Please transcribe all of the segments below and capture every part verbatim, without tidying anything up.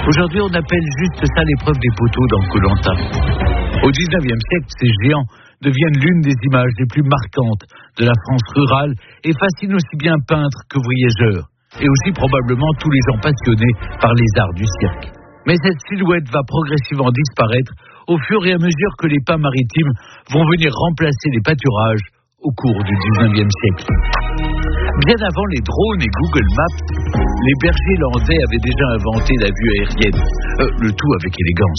Aujourd'hui, on appelle juste ça l'épreuve des poteaux dans Koh-Lanta. Au dix-neuvième siècle, ces géants deviennent l'une des images les plus marquantes de la France rurale et fascinent aussi bien peintres que voyageurs, et aussi probablement tous les gens passionnés par les arts du cirque. Mais cette silhouette va progressivement disparaître au fur et à mesure que les pins maritimes vont venir remplacer les pâturages au cours du dix-neuvième siècle. Bien avant les drones et Google Maps, les bergers landais avaient déjà inventé la vue aérienne, euh, le tout avec élégance.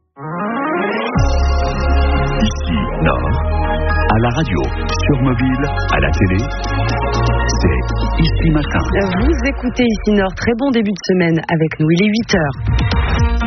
Ici, Nord, à la radio, sur mobile, à la télé, c'est Ici Matin. Vous écoutez Ici Nord, très bon début de semaine avec nous, il est huit heures.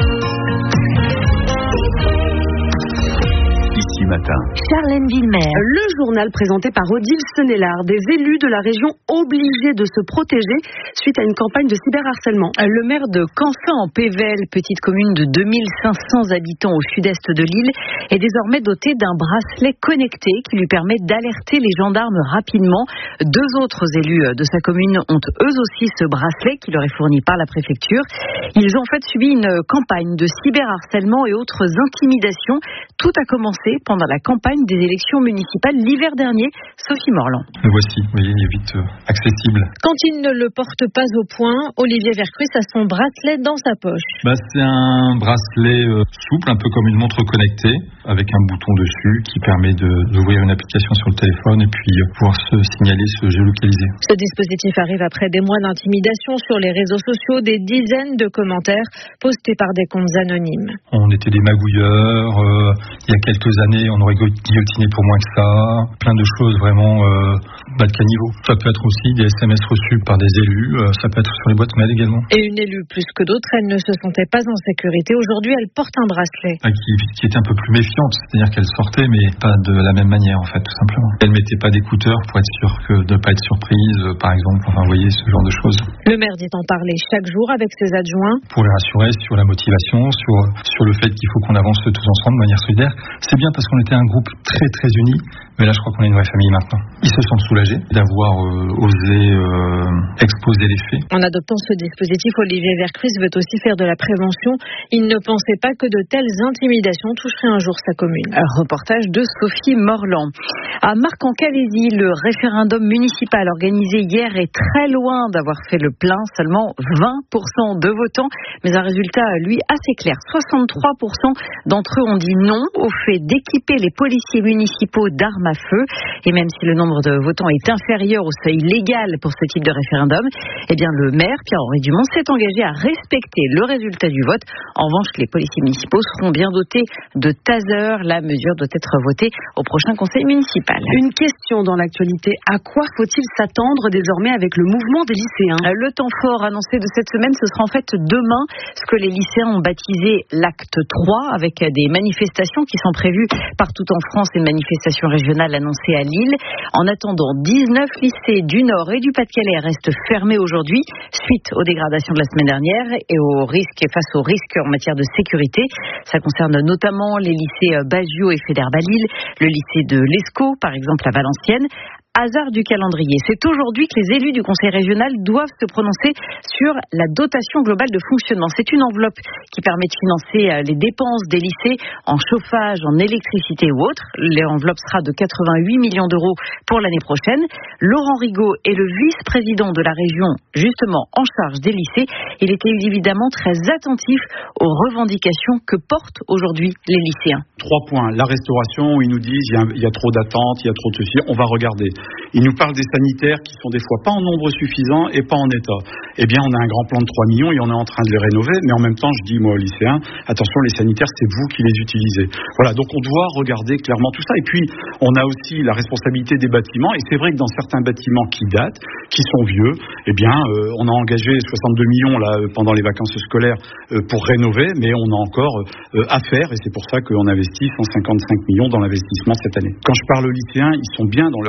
Ici Matin. Charlène Villemer. Le journal présenté par Odile Senelard, des élus de la région obligés de se protéger suite à une campagne de cyberharcèlement. Le maire de Canfin en Pével, petite commune de deux mille cinq cents habitants au sud-est de l'île, est désormais doté d'un bracelet connecté qui lui permet d'alerter les gendarmes rapidement. Deux autres élus de sa commune ont eux aussi ce bracelet qui leur est fourni par la préfecture. Ils ont en fait subi une campagne de cyberharcèlement et autres intimidations. Tout a commencé pendant la campagne des élections municipales l'hiver dernier. Sophie Morland. Le voici, vous voyez, il est vite euh, accessible. Quand il ne le porte pas au poing, Olivier Vercruis a son bracelet dans sa poche. Bah, c'est un bracelet euh, souple, un peu comme une montre connectée, avec un bouton dessus qui permet de, d'ouvrir une application sur le téléphone et puis euh, pouvoir se signaler, se géolocaliser. Ce dispositif arrive après des mois d'intimidation sur les réseaux sociaux, des dizaines de commentaires postés par des comptes anonymes. On était des magouilleurs, euh, il y a quelques années, on aurait guillotiné pour moins que ça. Plein de choses vraiment euh, bas de caniveau. Ça peut être aussi des S M S reçus par des élus. Euh, ça peut être sur les boîtes mail également. Et une élue plus que d'autres, elle ne se sentait pas en sécurité. Aujourd'hui, elle porte un bracelet. Ah, qui, qui était un peu plus méfiante, c'est-à-dire qu'elle sortait, mais pas de la même manière en fait, tout simplement. Elle mettait pas d'écouteurs pour être sûre que de ne pas être surprise, par exemple. Enfin, vous voyez, ce genre de choses. Le maire dit en parler chaque jour avec ses adjoints. Pour les rassurer sur la motivation, sur, sur le fait qu'il faut qu'on avance tous ensemble de manière solidaire. C'est bien parce qu'on était un groupe très très uni, mais là je crois qu'on est une vraie famille maintenant. Ils se sentent soulagés d'avoir euh, osé euh, exposer les faits. En adoptant ce dispositif, Olivier Vercruis veut aussi faire de la prévention. Il ne pensait pas que de telles intimidations toucheraient un jour sa commune. Un reportage de Sophie Morland. À Marc-en-Calaisis, le référendum municipal organisé hier est très loin d'avoir fait le plein, seulement vingt pour cent de votants, mais un résultat, lui, assez clair. soixante-trois pour cent d'entre eux ont dit non au fait d'équiper les policiers municipaux d'armes à feu. Et même si le nombre de votants est inférieur au seuil légal pour ce type de référendum, eh bien le maire, Pierre-Henri Dumont, s'est engagé à respecter le résultat du vote. En revanche, les policiers municipaux seront bien dotés de tasers. La mesure doit être votée au prochain conseil municipal. Une question dans l'actualité. À quoi faut-il s'attendre désormais avec le mouvement des lycéens ? Le temps fort annoncé de cette semaine, ce sera en fait demain, ce que les lycéens ont baptisé l'acte trois, avec des manifestations qui sont prévues partout en France, et une manifestation régionale annoncée à Lille. En attendant, dix-neuf lycées du Nord et du Pas-de-Calais restent fermés aujourd'hui suite aux dégradations de la semaine dernière et aux risques, face aux risques en matière de sécurité. Ça concerne notamment les lycées Baggio et Fédère Balil, le lycée de l'Escaut, par exemple à Valenciennes. Hasard du calendrier. C'est aujourd'hui que les élus du conseil régional doivent se prononcer sur la dotation globale de fonctionnement. C'est une enveloppe qui permet de financer les dépenses des lycées en chauffage, en électricité ou autre. L'enveloppe sera de quatre-vingt-huit millions d'euros pour l'année prochaine. Laurent Rigaud est le vice-président de la région, justement en charge des lycées. Il était évidemment très attentif aux revendications que portent aujourd'hui les lycéens. Trois points. La restauration, où ils nous disent il y a, il y a trop d'attentes, il y a trop de ceci. On va regarder. Ils nous parlent des sanitaires qui sont des fois pas en nombre suffisant et pas en état. Eh bien, on a un grand plan de trois millions et on est en train de les rénover. Mais en même temps, je dis, moi, aux lycéens, attention, les sanitaires, c'est vous qui les utilisez. Voilà, donc on doit regarder clairement tout ça. Et puis, on a aussi la responsabilité des bâtiments. Et c'est vrai que dans certains bâtiments qui datent, qui sont vieux, eh bien, euh, on a engagé soixante-deux millions là, pendant les vacances scolaires euh, pour rénover, mais on a encore euh, à faire. Et c'est pour ça qu'on investit cent cinquante-cinq millions dans l'investissement cette année. Quand je parle aux lycéens, ils sont bien dans leur lycée.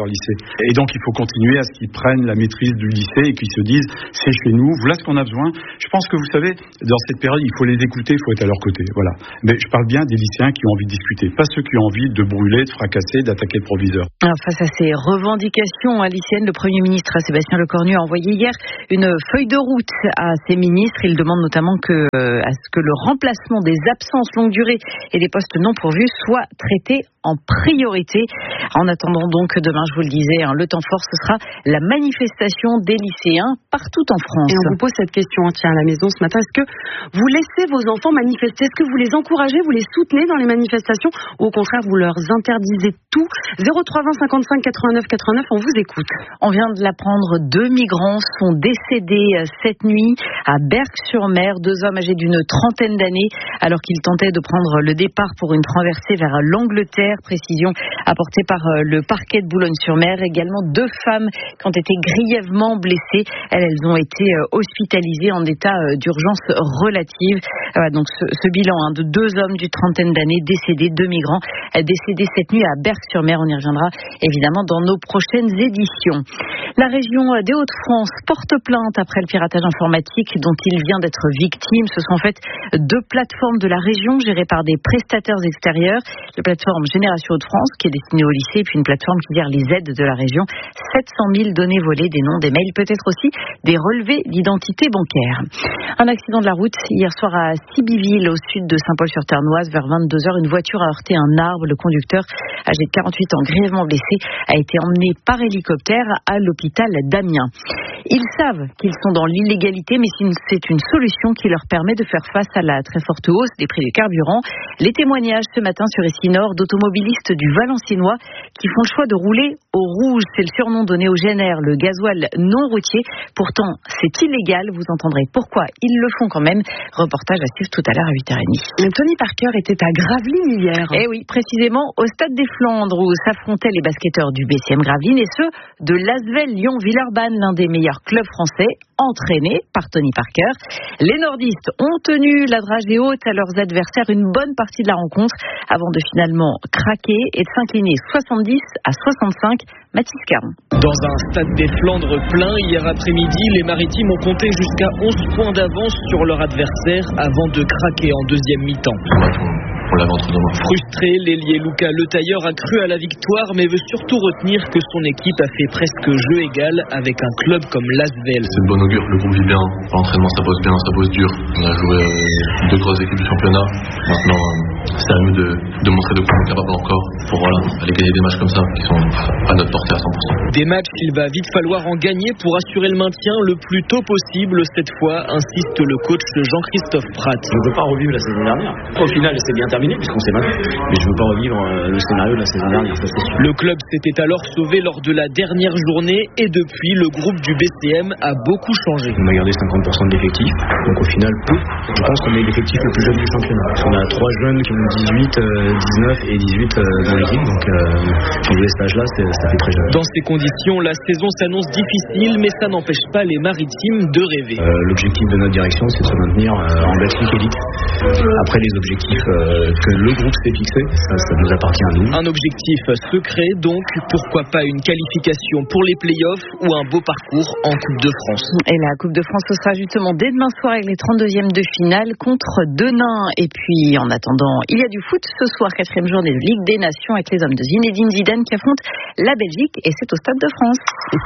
Et donc, il faut continuer à ce qu'ils prennent la maîtrise du lycée et qu'ils se disent, c'est chez nous, voilà ce qu'on a besoin. Je pense que vous savez, dans cette période, il faut les écouter, il faut être à leur côté. Voilà. Mais je parle bien des lycéens qui ont envie de discuter, pas ceux qui ont envie de brûler, de fracasser, d'attaquer le proviseur. Alors, face à ces revendications lycéennes, le Premier ministre Sébastien Lecornu a envoyé hier une feuille de route à ses ministres. Il demande notamment que, euh, à ce que le remplacement des absences longue durée et des postes non pourvus soit traité en priorité. En attendant donc demain, je vous le disais, hein, le temps fort, ce sera la manifestation des lycéens partout en France. Et on vous pose cette question, tiens, à la maison ce matin, est-ce que vous laissez vos enfants manifester? Est-ce que vous les encouragez, vous les soutenez dans les manifestations, ou au contraire vous leur interdisez tout? Zéro trois vingt cinquante-cinq quatre-vingt-neuf quatre-vingt-neuf, on vous écoute. On vient de l'apprendre, deux migrants sont décédés cette nuit à Berck-sur-Mer, deux hommes âgés d'une trentaine d'années, alors qu'ils tentaient de prendre le départ pour une traversée vers l'Angleterre. Précision apportée par le parquet de Boulogne-sur-Mer. Également deux femmes qui ont été grièvement blessées. Elles, elles ont été hospitalisées en état d'urgence relative. Voilà, donc ce, ce bilan hein, de deux hommes d'une trentaine d'années décédés, deux migrants décédés cette nuit à Berck-sur-Mer. On y reviendra évidemment dans nos prochaines éditions. La région des Hauts-de-France porte plainte après le piratage informatique dont il vient d'être victime. Ce sont en fait deux plateformes de la région gérées par des prestataires extérieurs. La plateforme Génération Hauts-de-France qui est destinée au lycée, et puis une plateforme qui gère les aides de la région. sept cent mille données volées, des noms, des mails, peut-être aussi des relevés d'identité bancaire. Un accident de la route hier soir à Sibiville, au sud de Saint-Paul-sur-Ternoise, vers vingt-deux heures. Une voiture a heurté un arbre. Le conducteur, âgé de quarante-huit ans, grièvement blessé, a été emmené par hélicoptère à l'hôpital d'Amiens. Ils savent qu'ils sont dans l'illégalité, mais c'est une solution qui leur permet de faire face à la très forte hausse des prix du carburant. Les témoignages ce matin sur Ici Nord d'automobilistes du Valenciennois qui font le choix de rouler au rouge. C'est le surnom donné au G N R, le gasoil non routier. Pourtant, c'est illégal. Vous entendrez pourquoi ils le font quand même. Reportage à suivre tout à l'heure à huit heures trente. Tony Parker était à Gravelines hier. Eh oui, précisément au Stade des Flandres où s'affrontaient les basketteurs du B C M Gravelines et ceux de l'Asvel Lyon-Villeurbanne, l'un des meilleurs clubs français, entraînés par Tony Parker. Les nordistes ont tenu la dragée haute à leurs adversaires une bonne partie de la rencontre avant de finalement craquer et de s'incliner soixante-dix à soixante-cinq. Mathis Caron. Dans un Stade des Flandres plein hier après-midi, les Maritimes ont compté jusqu'à onze points d'avance sur leur adversaire avant de craquer en deuxième mi-temps. On l'avait entre nos mains. Frustré, l'ailier Lucas Le Tailleur a cru à la victoire, mais veut surtout retenir que son équipe a fait presque jeu égal avec un club comme l'Asvel. C'est de bon augure, le groupe vit bien, l'entraînement ça bosse bien, ça bosse dur. On a joué euh, deux grosses équipes du championnat. Maintenant, euh, c'est à nous de, de montrer de quoi on est capable encore pour voilà, aller gagner des matchs comme ça qui sont à notre portée à cent pour cent. Des matchs qu'il va vite falloir en gagner pour assurer le maintien le plus tôt possible cette fois, insiste le coach Jean-Christophe Prat. Je ne veux pas revivre la saison dernière. Au final, c'est bien terminé puisqu'on s'est battu. Mais je ne veux pas revivre euh, le scénario de la saison dernière, ça c'est sûr. Le club s'était alors sauvé lors de la dernière journée et depuis, le groupe du B C M a beaucoup changé. On a gardé cinquante pour cent de l'effectif, donc au final, peu. Je pense qu'on est l'effectif le plus jeune du championnat. On a trois jeunes qui ont dix-huit, dix-neuf et dix-huit dans l'équipe, donc euh, changer cet âge-là, ça fait très jeune. Dans ces conditions, la saison s'annonce difficile, mais ça n'empêche pas les Maritimes de rêver. Euh, l'objectif de notre direction, c'est de se maintenir euh, en Belgique élite. Après les objectifs euh, que le groupe s'est fixé, ça, ça nous appartient à nous. Un objectif secret, donc pourquoi pas une qualification pour les playoffs ou un beau parcours en Coupe de France. Et la Coupe de France, ce sera justement dès demain soir avec les trente-deuxièmes de finale contre Denain. Et puis en attendant, il y a du foot ce soir, quatrième journée de Ligue des Nations avec les hommes de Zinedine Zidane qui affrontent la Belgique et c'est au Stade de France.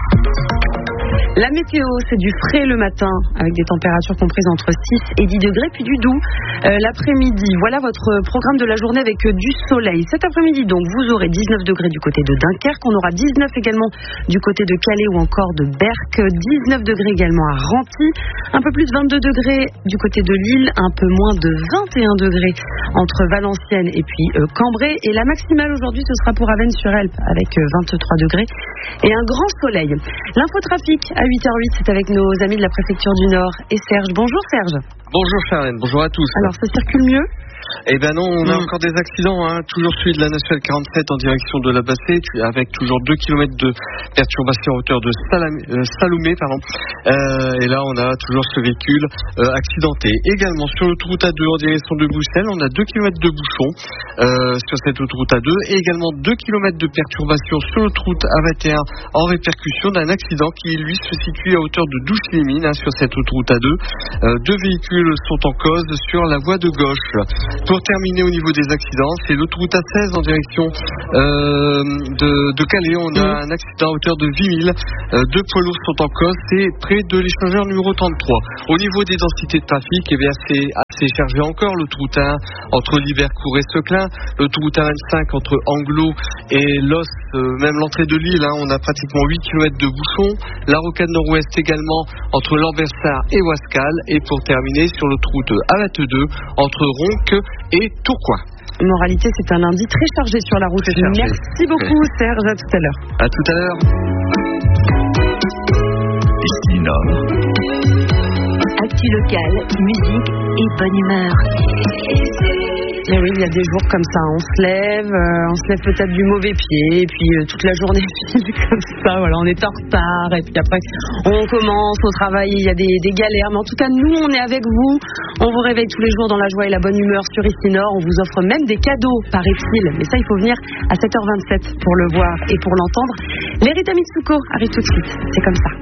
La météo, c'est du frais le matin, avec des températures comprises entre six et dix degrés, puis du doux euh, l'après-midi. Voilà votre programme de la journée avec euh, du soleil. Cet après-midi, donc, vous aurez dix-neuf degrés du côté de Dunkerque. On aura dix-neuf également du côté de Calais ou encore de Berck. dix-neuf degrés également à Renty. Un peu plus de vingt-deux degrés du côté de Lille. Un peu moins de vingt et un degrés entre Valenciennes et puis euh, Cambrai. Et la maximale aujourd'hui, ce sera pour Avesnes-sur-Helpe avec euh, vingt-trois degrés et un grand soleil. L'infotrafic à huit heures huit, c'est avec nos amis de la préfecture du Nord et Serge. Bonjour Serge. Bonjour Charlène, bonjour à tous. Alors ça circule mieux ? Eh ben non, on a mmh. encore des accidents, hein. Toujours celui de la nationale quarante-sept en direction de la Bassée, avec toujours deux kilomètres de perturbation à hauteur de Salamé, euh, Salomé. Pardon. Euh, et là, on a toujours ce véhicule euh, accidenté. Également sur l'autoroute A deux en direction de Bruxelles, on a deux kilomètres de bouchons euh, sur cette autoroute A deux et également deux kilomètres de perturbation sur l'autoroute A vingt et un en répercussion d'un accident qui, lui, se situe à hauteur de Douche-les-Mines, hein, sur cette autoroute A deux. Euh, deux véhicules sont en cause sur la voie de gauche. Pour terminer au niveau des accidents, c'est l'autoroute A seize en direction euh, de, de Calais. On a un accident à hauteur de huit mille. Euh, deux poids lourds sont en cause. C'est près de l'échangeur numéro trente-trois. Au niveau des densités de trafic, eh bien, c'est assez chargé encore. L'autoroute A un entre Libercourt et Seclin. L'autoroute A vingt-cinq entre Anglo et Los. Euh, même l'entrée de Lille, hein, on a pratiquement huit kilomètres de bouchons. La rocade nord-ouest également entre Lambersart et Wascal. Et pour terminer sur l'autoroute A vingt-deux entre Ronques et Tourcoing. Moralité, c'est un lundi très chargé sur la route. Merci beaucoup, okay. Serge. À tout à l'heure. À tout à l'heure. Ici Nord. Actu locale, musique et bonne humeur. Et oui, il y a des jours comme ça, on se lève, euh, on se lève peut-être du mauvais pied, et puis euh, toute la journée file comme ça, voilà, on est en retard, et puis après on commence au travail, il y a des, des galères, mais en tout cas nous on est avec vous, on vous réveille tous les jours dans la joie et la bonne humeur sur Ici Nord, on vous offre même des cadeaux, paraît-il, mais ça il faut venir à sept heures vingt-sept pour le voir et pour l'entendre. Les Rita Mitsuko arrivent tout de suite, c'est comme ça.